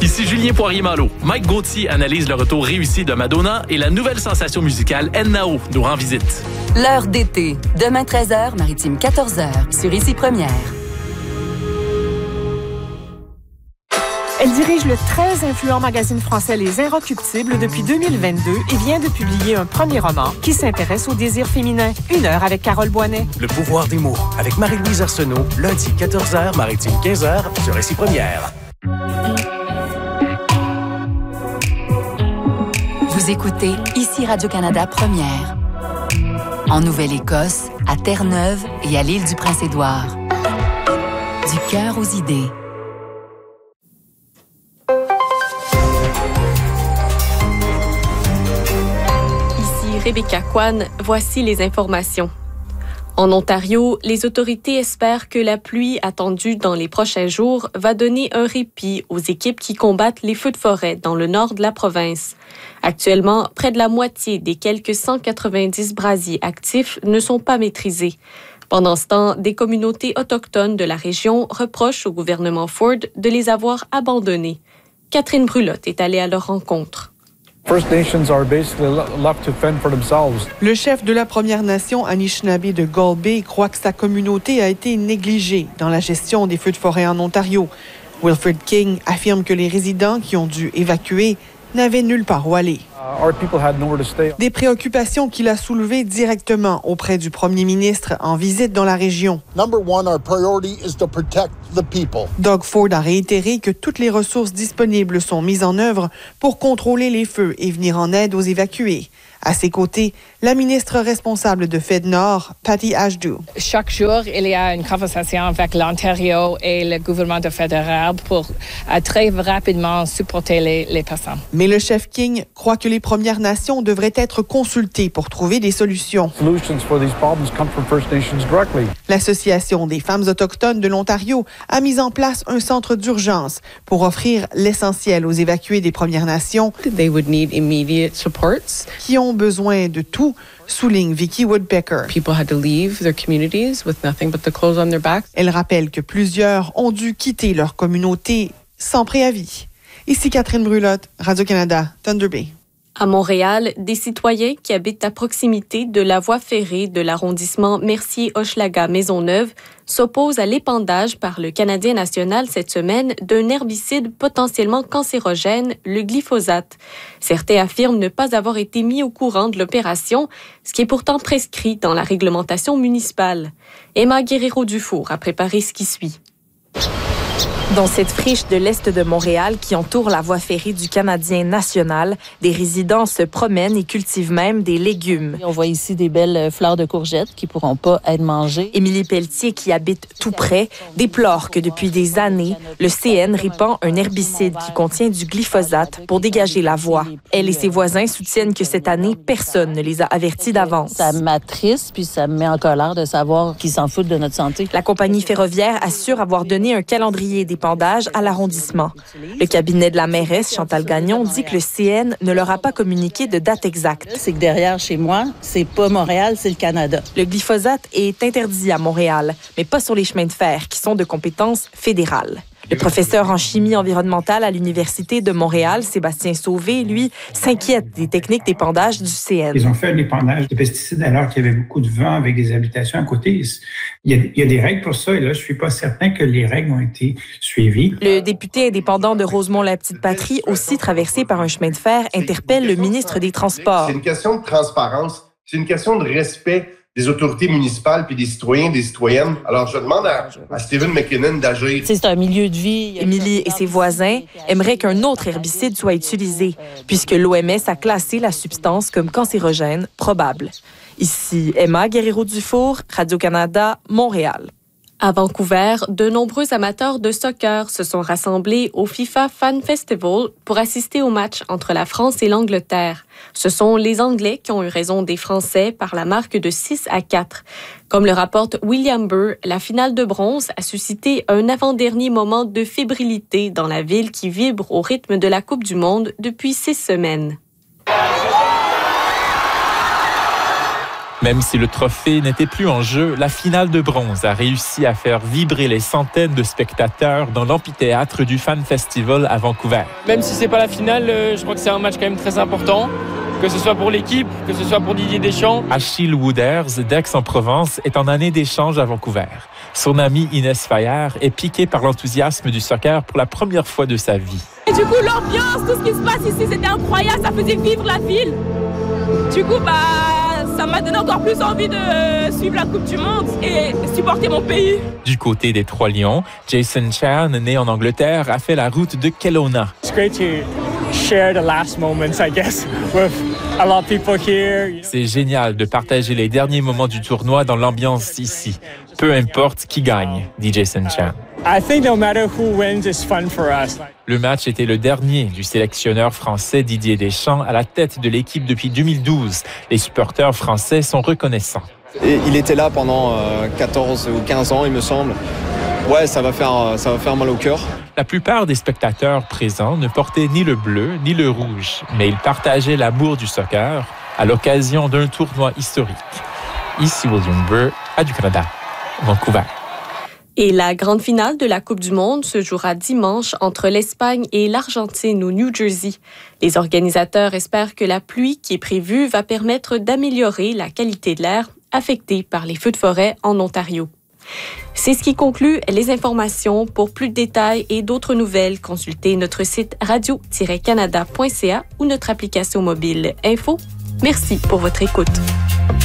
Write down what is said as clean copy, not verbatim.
Ici Julien Poirier-Malo. Mike Gauthier analyse le retour réussi de Madonna et la nouvelle sensation musicale N.A.O. nous rend visite. L'heure d'été. Demain 13h, Maritime 14h, sur Ici Première. Elle dirige le très influent magazine français Les Inrecuptibles depuis 2022 et vient de publier un premier roman qui s'intéresse au désir féminin. 1 heure avec Carole Boinet. Le pouvoir des mots avec Marie-Louise Arsenault, lundi 14h, Maritime 15h, sur Ici Première. Vous écoutez Ici Radio-Canada Première. En Nouvelle-Écosse, à Terre-Neuve et à l'île du Prince-Édouard. Du cœur aux idées. Rebecca Kwan, voici les informations. En Ontario, les autorités espèrent que la pluie attendue dans les prochains jours va donner un répit aux équipes qui combattent les feux de forêt dans le nord de la province. Actuellement, près de la moitié des quelques 190 brasiers actifs ne sont pas maîtrisés. Pendant ce temps, des communautés autochtones de la région reprochent au gouvernement Ford de les avoir abandonnés. Catherine Brulotte est allée à leur rencontre. Le chef de la Première Nation Anishinaabe de Gull Bay croit que sa communauté a été négligée dans la gestion des feux de forêt en Ontario. Wilfred King affirme que les résidents qui ont dû évacuer n'avaient nulle part où aller. Des préoccupations qu'il a soulevées directement auprès du premier ministre en visite dans la région. Doug Ford a réitéré que toutes les ressources disponibles sont mises en œuvre pour contrôler les feux et venir en aide aux évacués. À ses côtés, la ministre responsable de FedNord, Patty Ashdow. Chaque jour, il y a une conversation avec l'Ontario et le gouvernement fédéral pour très rapidement supporter les personnes. Mais le chef King croit que les Premières Nations devraient être consultées pour trouver des solutions. L'Association des femmes autochtones de l'Ontario a mis en place un centre d'urgence pour offrir l'essentiel aux évacués des Premières Nations qui ont besoin de tout, souligne Vicky Woodpecker. Elle rappelle que plusieurs ont dû quitter leur communauté sans préavis. Ici Catherine Brulotte, Radio-Canada, Thunder Bay. À Montréal, des citoyens qui habitent à proximité de la voie ferrée de l'arrondissement Mercier-Hochelaga-Maisonneuve s'opposent à l'épandage par le Canadien national cette semaine d'un herbicide potentiellement cancérogène, le glyphosate. Certains affirment ne pas avoir été mis au courant de l'opération, ce qui est pourtant prescrit dans la réglementation municipale. Emma Guerrero-Dufour a préparé ce qui suit. Dans cette friche de l'Est de Montréal qui entoure la voie ferrée du Canadien national, des résidents se promènent et cultivent même des légumes. On voit ici des belles fleurs de courgettes qui ne pourront pas être mangées. Émilie Pelletier, qui habite tout près, déplore que depuis des années, le CN répand un herbicide qui contient du glyphosate pour dégager la voie. Elle et ses voisins soutiennent que cette année, personne ne les a avertis d'avance. Ça m'attriste puis ça me met en colère de savoir qu'ils s'en foutent de notre santé. La compagnie ferroviaire assure avoir donné un calendrier d'épandage à l'arrondissement. Le cabinet de la mairesse, Chantal Gagnon, dit que le CN ne leur a pas communiqué de date exacte. C'est que derrière chez moi, c'est pas Montréal, c'est le Canada. Le glyphosate est interdit à Montréal, mais pas sur les chemins de fer, qui sont de compétence fédérale. Le professeur en chimie environnementale à l'Université de Montréal, Sébastien Sauvé, lui, s'inquiète des techniques d'épandage du CN. Ils ont fait un épandage de pesticides alors qu'il y avait beaucoup de vent avec des habitations à côté. Il y a des règles pour ça et là, je ne suis pas certain que les règles ont été suivies. Le député indépendant de Rosemont-la-Petite-Patrie, aussi traversé par un chemin de fer, interpelle le ministre des Transports. C'est une question de transparence, c'est une question de respect des autorités municipales puis des citoyens, des citoyennes. Alors, je demande à Stephen McKinnon d'agir. C'est un milieu de vie. Émilie et ses voisins aimeraient qu'un autre herbicide soit utilisé, puisque l'OMS a classé la substance comme cancérogène probable. Ici, Emma Guerrero-Dufour, Radio-Canada, Montréal. À Vancouver, de nombreux amateurs de soccer se sont rassemblés au FIFA Fan Festival pour assister au match entre la France et l'Angleterre. Ce sont les Anglais qui ont eu raison des Français par la marque de 6-4. Comme le rapporte William Burr, la finale de bronze a suscité un avant-dernier moment de fébrilité dans la ville qui vibre au rythme de la Coupe du Monde depuis 6 semaines. Même si le trophée n'était plus en jeu, la finale de bronze a réussi à faire vibrer les centaines de spectateurs dans l'amphithéâtre du Fan Festival à Vancouver. Même si c'est pas la finale, je crois que c'est un match quand même très important, que ce soit pour l'équipe, que ce soit pour Didier Deschamps. Achille Wooders, d'Aix-en-Provence, est en année d'échange à Vancouver. Son ami Inès Fayard est piquée par l'enthousiasme du soccer pour la première fois de sa vie. Et du coup, l'ambiance, tout ce qui se passe ici, c'était incroyable, ça faisait vivre la ville. Du coup, ça m'a donné encore plus envie de suivre la Coupe du Monde et supporter mon pays. Du côté des Trois Lions, Jason Chan, né en Angleterre, a fait la route de Kelowna. It's great to share the last moments, I guess, with a lot of people here. C'est génial de partager les derniers moments du tournoi dans l'ambiance ici. Peu importe qui gagne, dit Jason Chan. I think no matter who wins, it's fun for us. Le match était le dernier du sélectionneur français Didier Deschamps à la tête de l'équipe depuis 2012. Les supporters français sont reconnaissants. Et il était là pendant 14 ou 15 ans, il me semble. Ouais, ça va faire mal au cœur. La plupart des spectateurs présents ne portaient ni le bleu ni le rouge, mais ils partageaient l'amour du soccer à l'occasion d'un tournoi historique. Ici William Burr, Radio-Canada, Vancouver. Et la grande finale de la Coupe du Monde se jouera dimanche entre l'Espagne et l'Argentine au New Jersey. Les organisateurs espèrent que la pluie qui est prévue va permettre d'améliorer la qualité de l'air affectée par les feux de forêt en Ontario. C'est ce qui conclut les informations. Pour plus de détails et d'autres nouvelles, consultez notre site radio-canada.ca ou notre application mobile Info. Merci pour votre écoute.